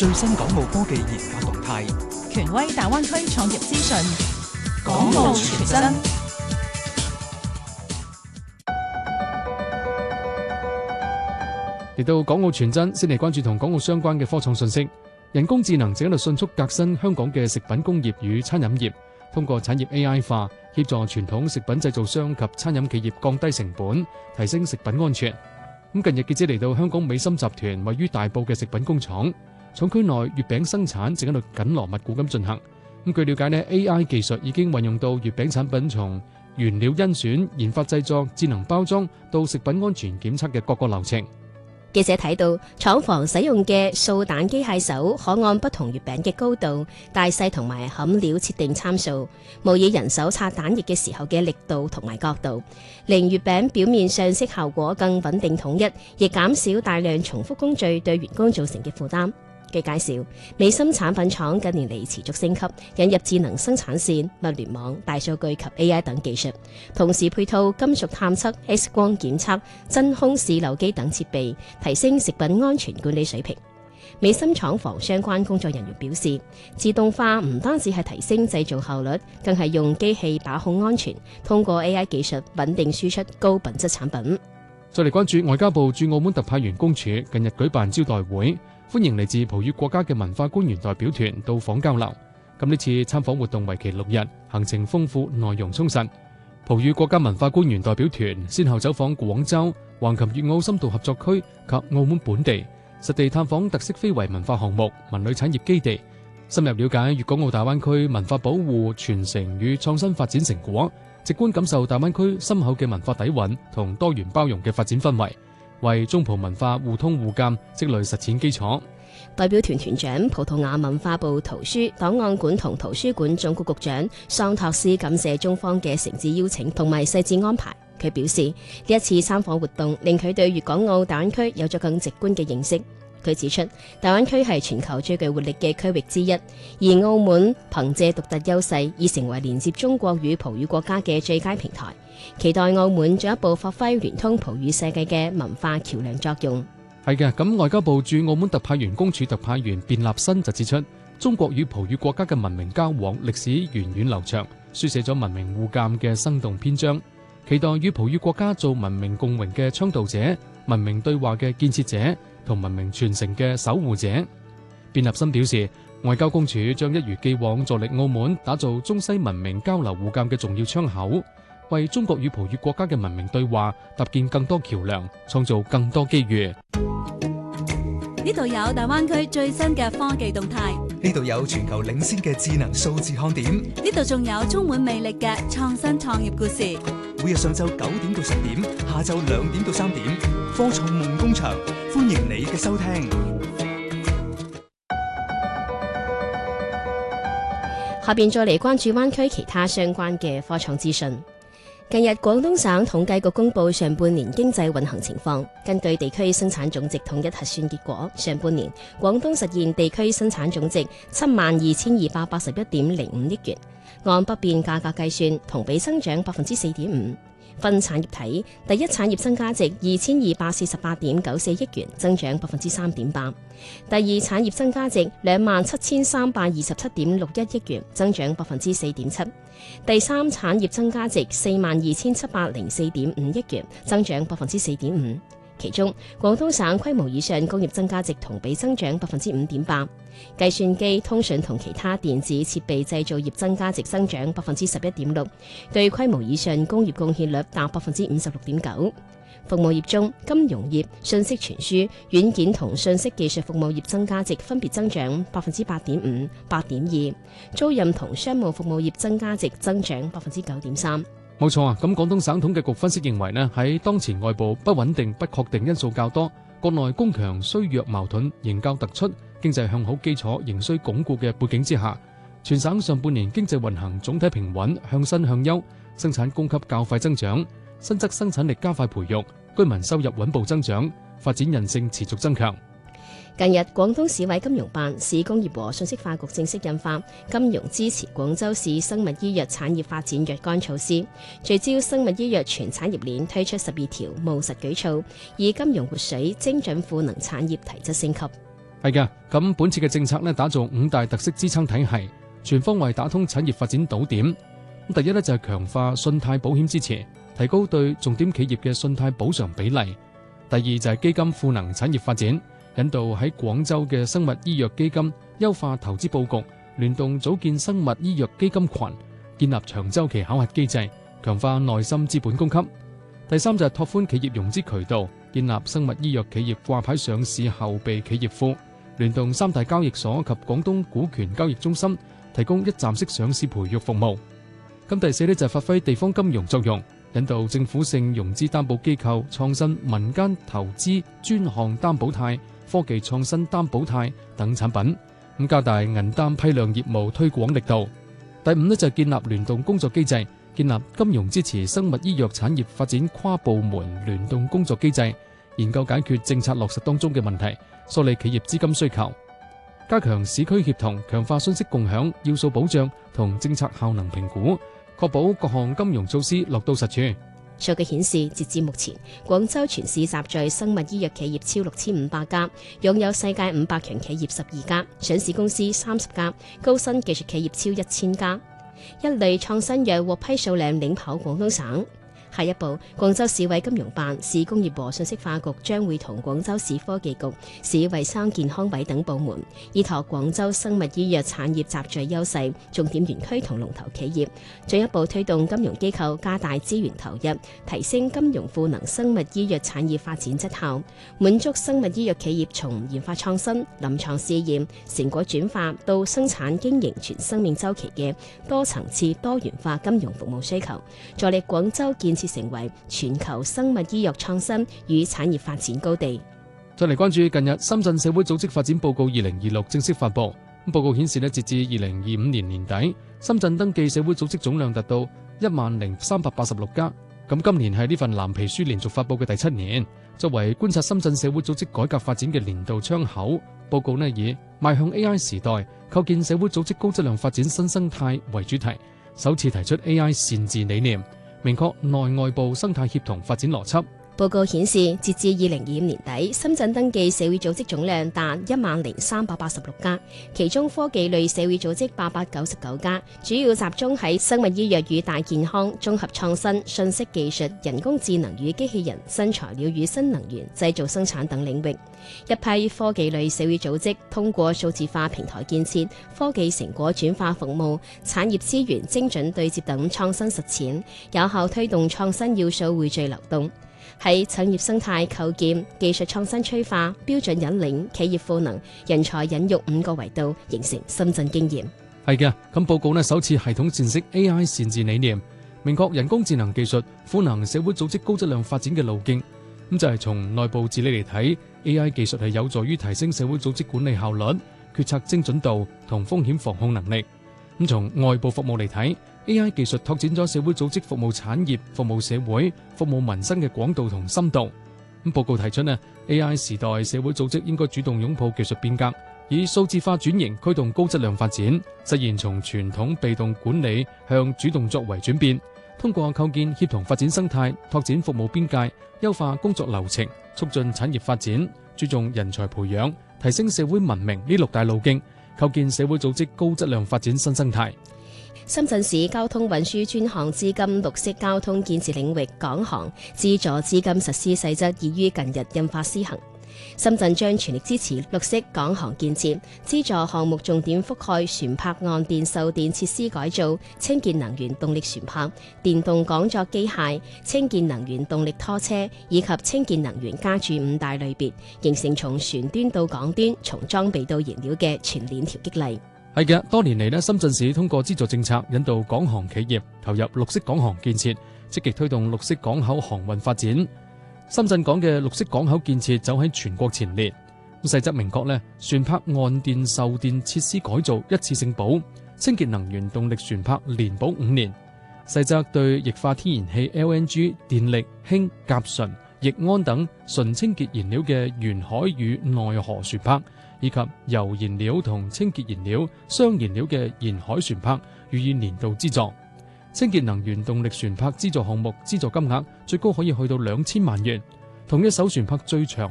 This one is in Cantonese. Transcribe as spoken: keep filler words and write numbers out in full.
最新港澳科技研發動態， 權威大灣區創業資訊，港澳全真。 嚟到港澳全真，先嚟關注同港澳相關嘅科創信息。人工智能正喺度迅速革新香港嘅食品工業與餐飲業，通過產業 A I 化，協助傳統食品製造商及餐飲企業降低成本，提升食品安全。咁近日記者嚟到香港美心集團位於大埔嘅食品工廠，廠區內月餅生產正喺度緊鑼密鼓咁進行。咁據了解呢 A I 技術已經運用到月餅產品從原料甄選、研發製作、智能包裝到食品安全檢測嘅各個流程。 記者睇到廠房使用嘅掃蛋機械手可按不同月餅嘅高度、大細同埋餡料設定參數，模擬人手刷蛋液嘅時候嘅力度同埋角度，令月餅表面上色效果更穩定統一，亦減少大量重複工序對員工造成嘅負擔。據介紹，美心產品廠近年嚟持續升級，引入智能生產線、物聯網、大數據及 A I 等技術，同時配套金屬探測、X 光檢測、真空試漏機等設備，提升食品安全管理水平。美心廠房相關工作人員表示，自動化唔單止係提升製造效率，更係用機器把控安全，通過 A I 技術穩定輸出高品質產品。 再嚟關注外交部駐澳門特派員公署近日舉辦招待會，歡迎嚟自葡語國家嘅文化官員代表團到訪交流。咁呢次參訪活動為期六日，行程豐富，內容充實。葡語國家文化官員代表團先後走訪廣州、橫琴粵澳深度合作區及澳門本地，實地探訪特色非遺文化項目、文旅產業基地，深入了解粵港澳大灣區文化保護、傳承與創新發展成果，直觀感受大灣區深厚嘅文化底蘊同多元包容嘅發展氛圍，為中葡文化互通互鑒積累實踐基礎。 代表團團長葡萄牙文化部圖書檔案館同圖書館總局局長桑托斯感謝中方嘅誠摯邀請同埋細緻安排。佢表示，呢一次參訪活動令佢對粵港澳大灣區有咗更直觀嘅認識。佢指出，大灣區係全球最具活力嘅區域之一，而澳門憑借獨特優勢，已成為連接中國與葡語國家嘅最佳平台。期待澳門進一步發揮聯通葡語世界嘅文化橋樑作用。 係嘅，咁外交部駐澳門特派員公署特派員卞立新就指出，中國與葡語國家嘅文明交往歷史源遠流長，書寫咗文明互鑒嘅生動篇章。期待與葡語國家做文明共榮嘅倡導者、文明對話嘅建設者同文明傳承嘅守護者。卞立新表示，外交公署將一如既往助力澳門打造中西文明交流互鑒嘅重要窗口，為中國與葡語國家嘅文明對話搭建更多橋樑，創造更多機遇。 呢度有大灣區最新嘅科技動態， 呢度有全球領先嘅智能數字看點， 呢度仲有充滿魅力嘅創新創業故事。 每日上晝九點到十點，下晝兩點到三點，科創夢工場，歡迎你嘅收聽。 下邊再嚟關注灣區其他相關嘅科創資訊。近日，廣東省統計局公布上半年經濟運行情況。根據地區生產總值統一核算結果，上半年廣東實現地區生產總值七萬二千二百八十一點零五億元，按不變價格計算，同比增長百分之四點五。分產業睇，第一產業增加值二千二百四十八點九四億元，增長百分之三點八；第二產業增加值兩萬七千三百二十七點六一億元，增長百分之四點七；第三產業增加值四萬二千七百零四點五億元，增長百分之四點五。其中，廣東省規模以上工業增加值同比增長百分之五點八，計算機、通訊同其他電子設備製造業增加值增長百分之十一點六，對規模以上工業貢獻率達百分之五十六點九。服務業中，金融業、信息傳輸、軟件同信息技術服務業增加值分別增長百分之八點五、八點二，租賃同商務服務業增加值增長百分之九點三。 冇錯啊！咁廣東省統計局分析認為呢，喺當前外部不穩定、不確定因素較多，國內供強需弱矛盾仍較突出，經濟向好基礎仍需鞏固嘅背景之下，全省上半年經濟運行總體平穩，向新向優，生產供給較快增長，新增生產力加快培育，居民收入穩步增長，發展韌性持續增強。 近日，廣東市委金融辦、市工業和信息化局正式印發《金融支持廣州市生物醫藥產業發展若干措施》，聚焦生物醫藥全產業鏈，推出十二條務實舉措，以金融活水精準賦能產業提質升級。 係嘅，咁本次嘅政策呢，打造五大特色支撐體系，全方位打通產業發展島點。咁第一呢，就係強化信貸保險支持，提高對重點企業嘅信貸補償比例。第二就係基金賦能產業發展，引導喺廣州嘅生物醫藥基金優化投資佈局，聯動組建生物醫藥基金群，建立長週期考核機制，強化內心資本供給。第三就係拓寬企業融資渠道，建立生物醫藥企業掛牌上市後備企業庫，聯動三大交易所及廣東股權交易中心，提供一站式上市培育服務。咁第四呢，就係發揮地方金融作用，引導政府性融資擔保機構創新民間投資專項擔保貸、科技創新擔保貸等產品，咁加大銀擔批量業務推廣力度。第五呢，就係建立聯動工作機制，建立金融支持生物醫藥產業發展跨部門聯動工作機制，研究解決政策落實當中嘅問題，梳理企業資金需求，加強市區協同，強化信息共享、要素保障同政策效能評估，確保各項金融措施落到實處。 數據顯示，截至目前，廣州全市集聚生物醫藥企業超六千五百家，擁有世界五百強企業十二家，上市公司三十家，高新技術企業超一千家。一類創新藥獲批數量領跑廣東省。下一步，廣州市委金融辦、市工業和信息化局將會同廣州市科技局、市衛生健康委等部門，依託廣州生物醫藥產業集聚優勢、重點園區同龍頭企業，進一步推動金融機構加大資源投入，提升金融賦能生物醫藥產業發展質效，滿足生物醫藥企業從研發創新、臨床試驗、成果轉化到生產經營全生命週期嘅多層次多元化金融服務需求，助力廣州建設成為全球生物醫藥創新與產業發展高地。 再嚟關注近日深圳社會組織發展報告二零二六正式發布。報告顯示咧，截至二零二五年年底，深圳登記社會組織總量達到一萬零三百八十六家。咁今年係呢份藍皮書連續發布嘅第七年，作為觀察深圳社會組織改革發展嘅年度窗口。報告呢以邁向 A I 時代，構建社會組織高質量發展新生態為主題，首次提出 A I 善治理念，明確內外部生態協同發展邏輯。 報告顯示，截至二零二五年底，深圳登記社會組織總量達一萬零三百八十六家，其中科技類社會組織八百九十九家，主要集中喺生物醫藥與大健康、綜合創新、信息技術、人工智能與機器人、新材料與新能源、製造生產等領域。一批科技類社會組織通過數字化平台建設、科技成果轉化服務、產業資源精準對接等創新實踐，有效推動創新要素匯聚流動。喺產業生態構建、技術創新催化、標準引領、企業賦能、人才引育五個維度，形成深圳經驗。 係嘅，咁報告呢首次系統闡釋 A I 善治理念，明確人工智能技術賦能社會組織高質量發展嘅路徑。咁就係從內部治理嚟睇 ，A I 技術係有助於提升社會組織管理效率、決策精準度同風險防控能力。咁從外部服務嚟睇，A I 技術拓展咗社會組織服務產業、服務社會、服務民生嘅廣度同深度。咁報告提出呢 A I 時代社會組織應該主動擁抱技術變革，以數字化轉型驅動高質量發展，實現從傳統被動管理向主動作為轉變。通過構建協同發展生態，拓展服務邊界，優化工作流程，促進產業發展，注重人才培養，提升社會文明呢六大路徑，構建社會組織高質量發展新生態。 深圳市交通運輸專項資金綠色交通建設領域港航資助資金實施細則已於近日印發施行。深圳將全力支持綠色港航建設，資助項目重點覆蓋船舶岸電售電設施改造、清潔能源動力船舶、電動港作機械、清潔能源動力拖車以及清潔能源加注五大類別，形成從船端到港端、從裝備到燃料嘅全鏈條激勵。 係嘅，多年嚟呢，深圳市通過資助政策引導港航企業投入綠色港航建設，積極推動綠色港口航運發展。深圳港嘅綠色港口建設走喺全國前列。細則明確呢，船舶岸電售電設施改造一次性保，清潔能源動力船舶連保五年。細則對液化天然氣 L N G、電力、氫、甲醇、液胺等純清潔燃料嘅沿海與內河船舶，以及油燃料同清潔燃料、雙燃料嘅沿海船舶予以年度資助。清潔能源動力船舶資助項目資助金額最高可以去到兩千萬元，同一艘船舶最長